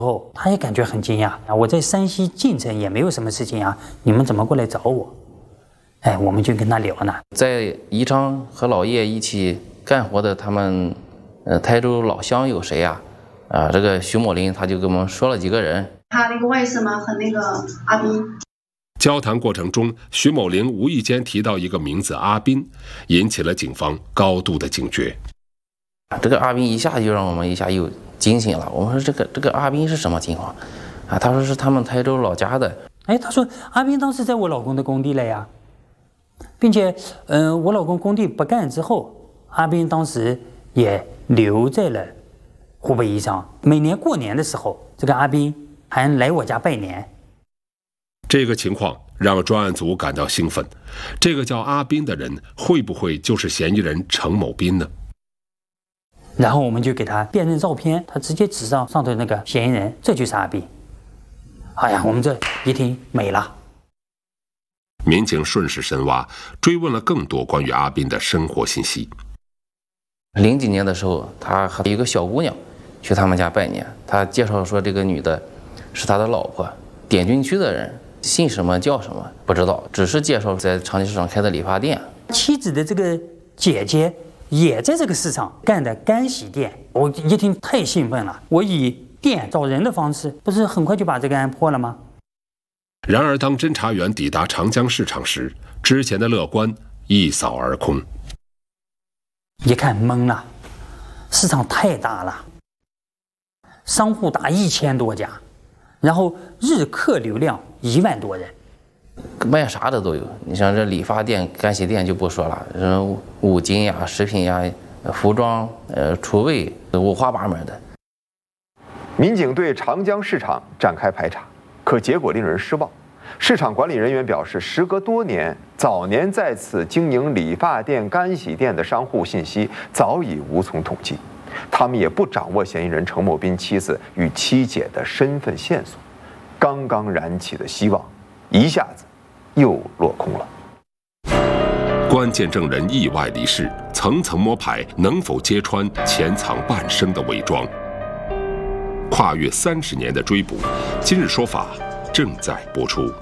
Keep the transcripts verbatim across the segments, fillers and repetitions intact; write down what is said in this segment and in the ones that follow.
后，他也感觉很惊讶啊！我在山西晋城也没有什么事情啊，你们怎么过来找我？哎，我们就跟他聊呢。 在宜昌和老叶一起干活的他们，呃，台州老乡有谁呀？啊，这个徐某林他就给我们说了几个人。 他那个外甥嘛和那个阿斌。 交谈过程中，徐某林无意间提到一个名字阿斌，引起了警方高度的警觉。 这个阿斌一下就让我们一下又惊醒了。我们说这个这个阿斌是什么情况？啊，他说是他们台州老家的。 哎，他说阿斌当时在我老公的工地了呀，并且，嗯、呃，我老公工地不干之后，阿斌当时也留在了湖北宜昌。每年过年的时候，这个阿斌还来我家拜年。 这个情况让专案组感到兴奋。这个叫阿斌的人会不会就是嫌疑人程某斌呢？ 然后我们就给他辨认照片，他直接指上上头那个嫌疑人，这就是阿斌。哎呀，我们这一听美了。 民警顺势深挖，追问了更多关于阿斌的生活信息。 零几年的时候，他和一个小姑娘去他们家拜年，他介绍说这个女的是他的老婆，滇军区的人，姓什么叫什么不知道，只是介绍在长期市场开的理发店。 妻子的这个姐姐也在这个市场干的干洗店，我一听太兴奋了，我以店找人的方式，不是很快就把这个案破了吗？ 然而，当侦查员抵达长江市场时，之前的乐观一扫而空。 一看懵了，市场太大了，商户达一千多家，然后日客流量一万多人， 卖啥的都有。你像这理发店、干洗店就不说了，嗯，五金呀、食品呀、服装、呃、厨卫，五花八门的。 民警对长江市场展开排查，可结果令人失望。市场管理人员表示，时隔多年，早年在此经营理发店、干洗店的商户信息早已无从统计，他们也不掌握嫌疑人程某斌妻子与妻姐的身份线索。刚刚燃起的希望，一下子又落空了。 关键证人意外离世，层层摸排，能否揭穿潜藏半生的伪装？跨越三十年的追捕，今日说法正在播出。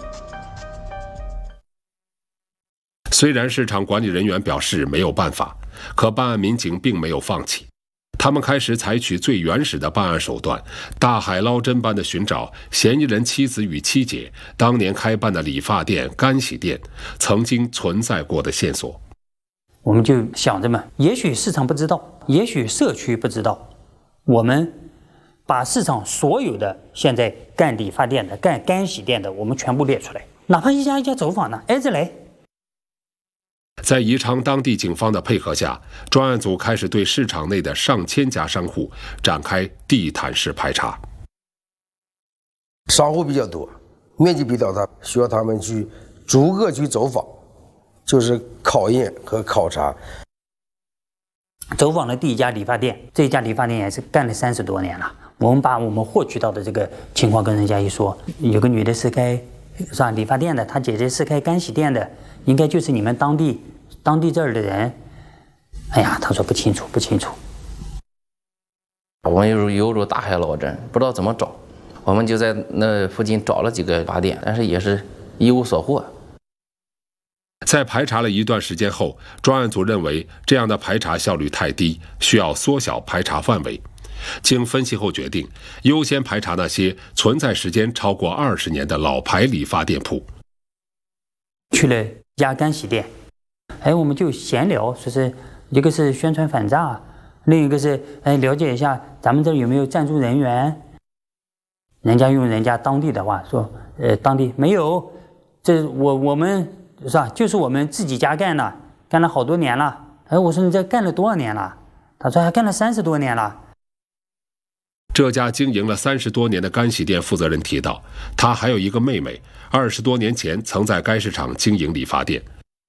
虽然市场管理人员表示没有办法，可办案民警并没有放弃。他们开始采取最原始的办案手段，大海捞针般的寻找嫌疑人妻子与妻姐当年开办的理发店、干洗店曾经存在过的线索。 我们就想着嘛，也许市场不知道，也许社区不知道，我们把市场所有的现在干理发店的、干干洗店的，我们全部列出来，哪怕一家一家走访呢，挨着来。 在宜昌当地警方的配合下，专案组开始对市场内的上千家商户展开地毯式排查。 商户比较多，面积比较大，需要他们去逐个去走访，就是考验和考察。 走访的第一家理发店，这一家理发店也是干了三十多年了。我们把我们获取到的这个情况跟人家一说，有个女的是开是吧理发店的，她姐姐是开干洗店的，应该就是你们当地当地这儿的人。哎呀，他说不清楚，不清楚。 我们犹如犹如大海捞针，不知道怎么找。我们就在那附近找了几个理发店，但是也是一无所获。 在排查了一段时间后，专案组认为这样的排查效率太低，需要缩小排查范围。经分析后决定，优先排查那些存在时间超过二十年的老牌理发店铺。 去了一家干洗店，哎，我们就闲聊，说是一个是宣传反诈，另一个是哎了解一下咱们这有没有赞助人员。人家用人家当地的话说，呃，当地没有，这我我们是吧？就是我们自己家干的，干了好多年了。哎，我说你这干了多少年了？他说还干了三十多年了。 这家经营了三十多年的干洗店负责人提到，他还有一个妹妹，二十多年前曾在该市场经营理发店。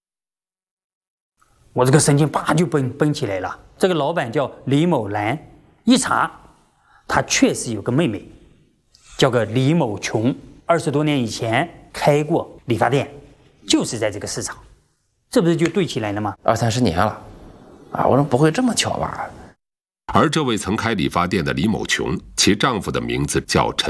我这个神经叭就绷绷起来了。这个老板叫李某兰，一查，他确实有个妹妹，叫个李某琼，二十多年以前开过理发店，就是在这个市场，这不是就对起来了吗？ 二三十年了，啊，我说不会这么巧吧？ 而这位曾开理发店的李某琼，其丈夫的名字叫陈